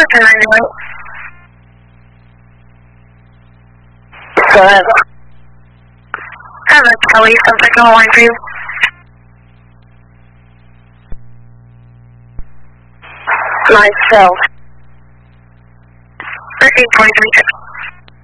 working right now. Go ahead. I have a Kelly, something on the line for you. Myself. 1343.